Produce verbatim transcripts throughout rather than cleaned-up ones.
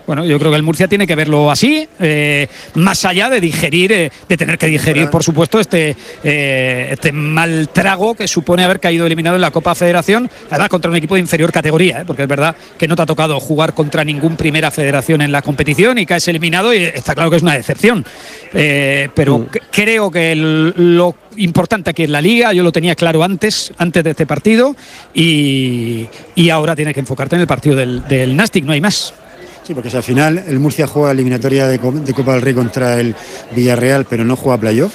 Bueno, yo creo que el Murcia tiene que verlo así, eh, más allá de digerir, eh, de tener que digerir, por supuesto, este, eh, este mal trago que supone haber caído eliminado en la Copa Federación, además contra un equipo de inferior categoría, ¿eh? Porque es verdad que no te ha tocado jugar contra ningún Primera Federación en la competición y caes eliminado y está claro que es una decepción. Eh, pero mm. creo que el, lo importante aquí es la Liga, yo lo tenía claro antes, antes de este partido y, y ahora tienes que enfocarte en el partido del, del Nastic, no hay más. Sí, porque si al final el Murcia juega eliminatoria de, de Copa del Rey contra el Villarreal, pero no juega playoff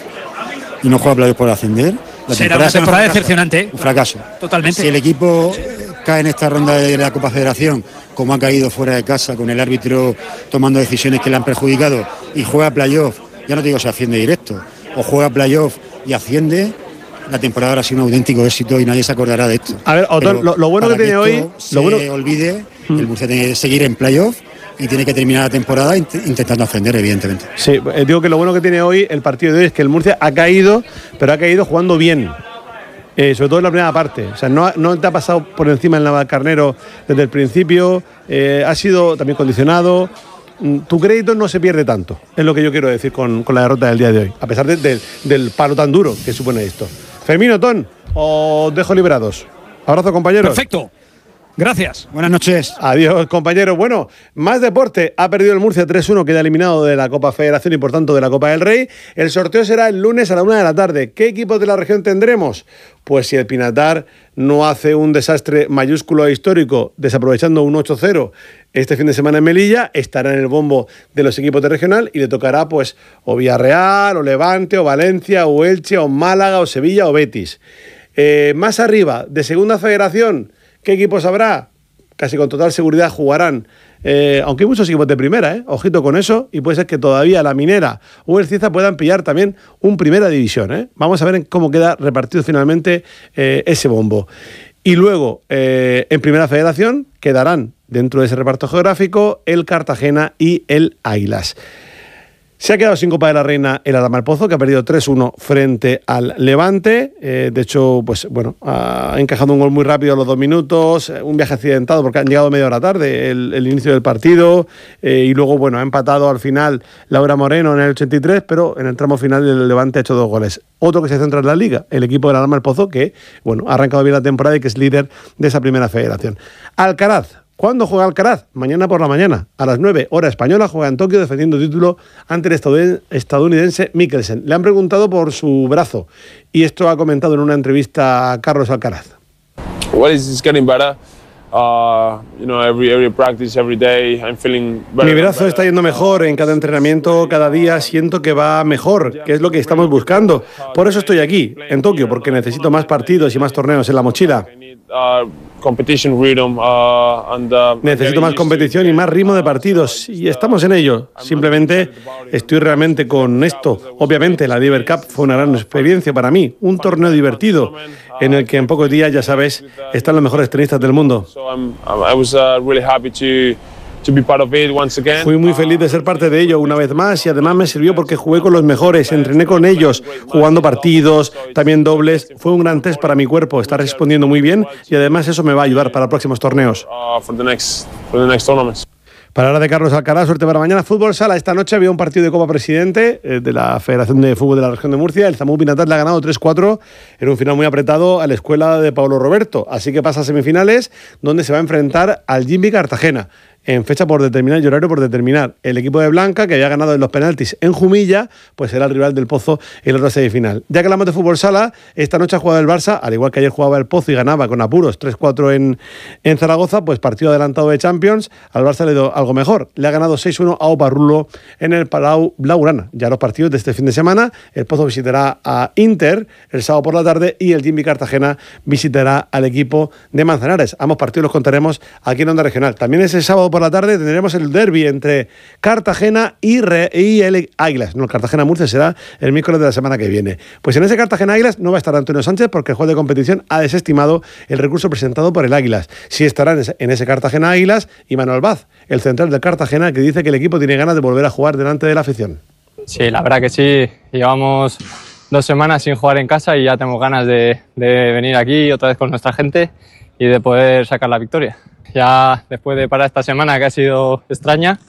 y no juega playoff por ascender. La será una temporada decepcionante. Un fracaso. Totalmente. Si el equipo cae en esta ronda de la Copa Federación, como ha caído fuera de casa, con el árbitro tomando decisiones que le han perjudicado, y juega playoff, ya no te digo si asciende directo, o juega playoff y asciende, la temporada habrá sido un auténtico éxito y nadie se acordará de esto. A ver, Otón, lo, lo bueno que tiene hoy... Se lo bueno... olvide, el Murcia tiene que seguir en playoff y tiene que terminar la temporada int- intentando ascender, evidentemente. Sí, eh, digo que lo bueno que tiene hoy el partido de hoy es que el Murcia ha caído, pero ha caído jugando bien. Eh, sobre todo en la primera parte. O sea, no, no te ha pasado por encima el Navalcarnero desde el principio, eh, ha sido también condicionado. Tu crédito no se pierde tanto, es lo que yo quiero decir con, con la derrota del día de hoy, a pesar de, de, del palo tan duro que supone esto. Fermín, Otón, os dejo liberados. Abrazo, compañeros. Perfecto. Gracias. Buenas noches. Adiós, compañeros. Bueno, más deporte. Ha perdido el Murcia tres uno, queda eliminado de la Copa Federación y por tanto de la Copa del Rey. El sorteo será el lunes a la una de la tarde. ¿Qué equipos de la región tendremos? Pues si el Pinatar no hace un desastre mayúsculo e histórico, desaprovechando un ocho cero este fin de semana en Melilla, estará en el bombo de los equipos de regional y le tocará pues o Villarreal, o Levante, o Valencia, o Elche, o Málaga, o Sevilla, o Betis. Eh, más arriba, de Segunda Federación, ¿qué equipos habrá? Casi con total seguridad jugarán, eh, aunque hay muchos equipos de primera, ¿eh? Ojito con eso, y puede ser que todavía la Minera o el Cieza puedan pillar también un Primera División, ¿eh? Vamos a ver cómo queda repartido finalmente eh, ese bombo. Y luego, eh, en Primera Federación, quedarán dentro de ese reparto geográfico el Cartagena y el Águilas. Se ha quedado sin Copa de la Reina el Adama el Pozo, que ha perdido tres uno frente al Levante. Eh, de hecho, pues bueno, ha encajado un gol muy rápido a los dos minutos, un viaje accidentado porque han llegado media hora tarde el, el inicio del partido, eh, y luego, bueno, ha empatado al final Laura Moreno en el ochenta y tres, pero en el tramo final el Levante ha hecho dos goles. Otro que se centra en la Liga, el equipo del Adama el Pozo, que, bueno, ha arrancado bien la temporada y que es líder de esa Primera Federación. Alcaraz. ¿Cuándo juega Alcaraz? Mañana por la mañana, a las nueve, hora española, juega en Tokio defendiendo título ante el estadounidense Mikkelsen. Le han preguntado por su brazo y esto ha comentado en una entrevista a Carlos Alcaraz. Well, it's getting better. Uh, you know, every every practice, every day, I'm feeling better. Mi brazo está yendo mejor en cada entrenamiento, cada día siento que va mejor, que es lo que estamos buscando. Por eso estoy aquí, en Tokio, porque necesito más partidos y más torneos en la mochila. Necesito más competición y más ritmo de partidos y estamos en ello. Simplemente estoy realmente con esto. Obviamente la Liver Cup fue una gran experiencia para mí, un torneo divertido en el que en pocos días, ya sabes, están los mejores tenistas del mundo. Fui muy feliz de ser parte de ello una vez más y además me sirvió porque jugué con los mejores, entrené con ellos, jugando partidos, también dobles. Fue un gran test para mi cuerpo, está respondiendo muy bien y además eso me va a ayudar para próximos torneos. Palabra de Carlos Alcaraz, suerte para mañana. Fútbol Sala, esta noche había un partido de Copa Presidente eh, de la Federación de Fútbol de la Región de Murcia. El Zamú Pinatar le ha ganado tres cuatro en un final muy apretado a la escuela de Paulo Roberto. Así que pasa a semifinales, donde se va a enfrentar al Jimmy Cartagena. En fecha por determinar y horario por determinar. El equipo de Blanca, que había ganado en los penaltis en Jumilla, pues será el rival del Pozo en la otra semifinal. Ya que hablamos de fútbol sala, esta noche ha jugado el Barça, al igual que ayer jugaba el Pozo y ganaba con apuros tres cuatro en, en Zaragoza, pues partido adelantado de Champions. Al Barça le ha ido algo mejor. Le ha ganado seis uno a Oparrulo en el Palau Blaugrana. Ya los partidos de este fin de semana, el Pozo visitará a Inter el sábado por la tarde y el Jimmy Cartagena visitará al equipo de Manzanares. Ambos partidos los contaremos aquí en Onda Regional. También ese sábado por la tarde tendremos el derbi entre Cartagena y, Re, y el Águilas. No, el Cartagena-Murcia será el miércoles de la semana que viene. Pues en ese Cartagena-Águilas no va a estar Antonio Sánchez porque el juez de competición ha desestimado el recurso presentado por el Águilas. Sí estará en ese, en ese Cartagena-Águilas y Manuel Vaz, el central del Cartagena, que dice que el equipo tiene ganas de volver a jugar delante de la afición. Sí, la verdad que sí. Llevamos dos semanas sin jugar en casa y ya tenemos ganas de, de venir aquí otra vez con nuestra gente y de poder sacar la victoria. Ya después de parar esta semana que ha sido extraña,